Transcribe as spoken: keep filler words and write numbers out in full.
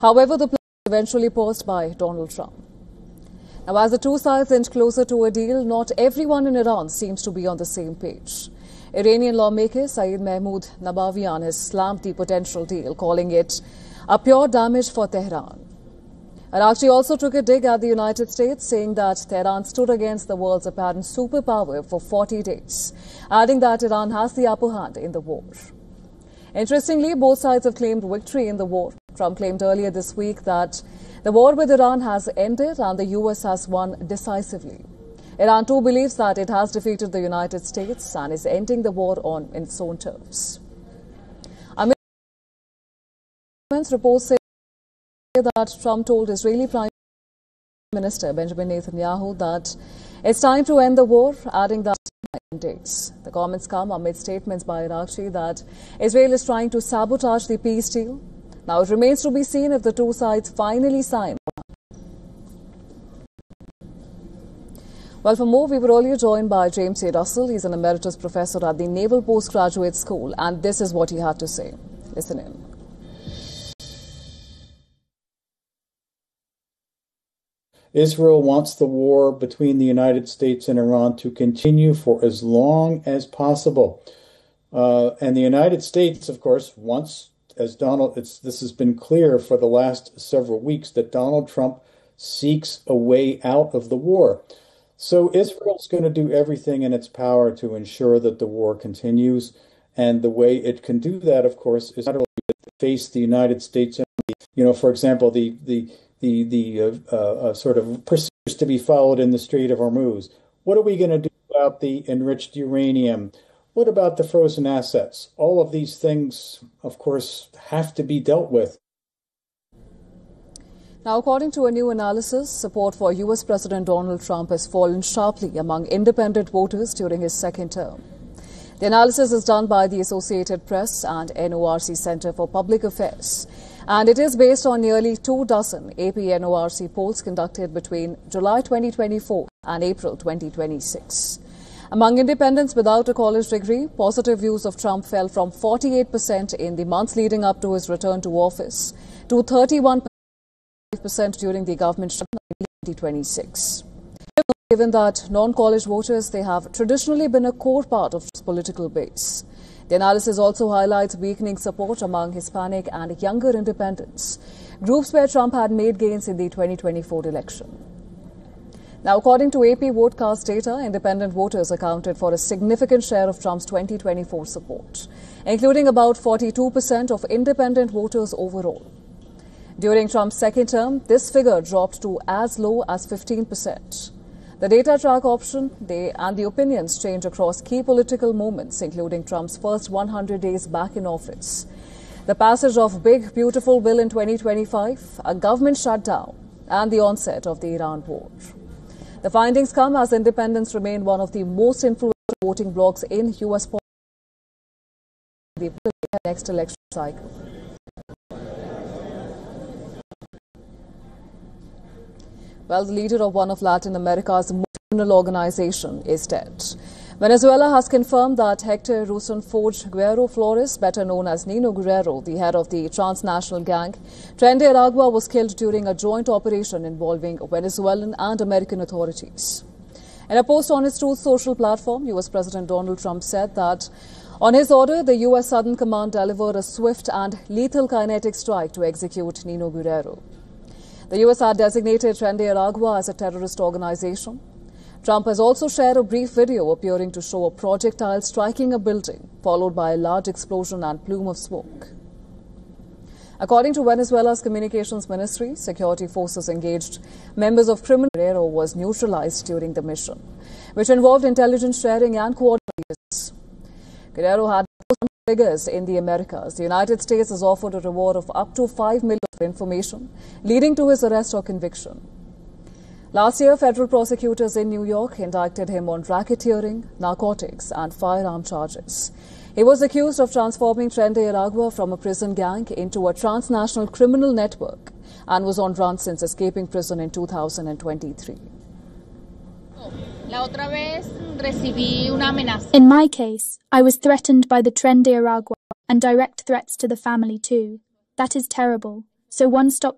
However, the plan was eventually paused by Donald Trump. Now, as the two sides inch closer to a deal, not everyone in Iran seems to be on the same page. Iranian lawmaker Saeed Mahmoud Nabavian has slammed the potential deal, calling it a pure damage for Tehran. Araghchi also took a dig at the United States, saying that Tehran stood against the world's apparent superpower for forty days, adding that Iran has the upper hand in the war. Interestingly, both sides have claimed victory in the war. Trump claimed earlier this week that the war with Iran has ended and the U S has won decisively. Iran too believes that it has defeated the United States and is ending the war on its own terms. American reports say that Trump told Israeli Prime Minister Benjamin Netanyahu that it's time to end the war, adding that days. The comments come amid statements by Araghchi that Israel is trying to sabotage the peace deal. Now it remains to be seen if the two sides finally sign. Well, for more, we were earlier joined by James A. Russell. He's an emeritus professor at the Naval Postgraduate School, and this is what he had to say. Listen in. Israel wants the war between the United States and Iran to continue for as long as possible. Uh, and the United States, of course, wants, as Donald, it's, this has been clear for the last several weeks, that Donald Trump seeks a way out of the war. So Israel's going to do everything in its power to ensure that the war continues. And the way it can do that, of course, is not only to face the United States. You know, for example, the the the the uh, uh, sort of procedures to be followed in the Strait of Hormuz. What are we going to do about the enriched uranium? What about the frozen assets? All of these things, of course, have to be dealt with. Now, according to a new analysis, support for U S President Donald Trump has fallen sharply among independent voters during his second term. The analysis is done by the Associated Press and N O R C Center for Public Affairs, and it is based on nearly two dozen A P N O R C polls conducted between July twenty twenty-four and April twenty twenty-six. Among independents without a college degree, positive views of Trump fell from forty-eight percent in the months leading up to his return to office to thirty-one percent during the government shutdown in twenty twenty-six. Given that non-college voters, they have traditionally been a core part of his political base. The analysis also highlights weakening support among Hispanic and younger independents, groups where Trump had made gains in the twenty twenty-four election. Now, according to A P Votecast data, independent voters accounted for a significant share of Trump's twenty twenty-four support, including about forty-two percent of independent voters overall. During Trump's second term, this figure dropped to as low as fifteen percent. The data track option they, and the opinions change across key political moments, including Trump's first one hundred days back in office, the passage of Big Beautiful Bill in twenty twenty-five, a government shutdown, and the onset of the Iran war. The findings come as independents remain one of the most influential voting blocs in U S politics in the next election cycle. Well, the leader of one of Latin America's most criminal organization is dead. Venezuela has confirmed that Hector Ruson Forge Guerrero Flores, better known as Nino Guerrero, the head of the transnational gang, Tren de Aragua, was killed during a joint operation involving Venezuelan and American authorities. In a post on his Truth Social platform, U S President Donald Trump said that on his order, the U S Southern Command delivered a swift and lethal kinetic strike to execute Nino Guerrero. The U S had designated Tren de Aragua as a terrorist organization. Trump has also shared a brief video appearing to show a projectile striking a building, followed by a large explosion and plume of smoke. According to Venezuela's communications ministry, security forces engaged members of criminal Guerrero was neutralized during the mission, which involved intelligence sharing and coordination. Guerrero had figures in the Americas. The United States has offered a reward of up to five million dollars for information, leading to his arrest or conviction. Last year, federal prosecutors in New York indicted him on racketeering, narcotics, and firearm charges. He was accused of transforming Tren de Aragua from a prison gang into a transnational criminal network and was on run since escaping prison in two thousand twenty-three. In my case, I was threatened by the Tren de Aragua and direct threats to the family too. That is terrible. So one stops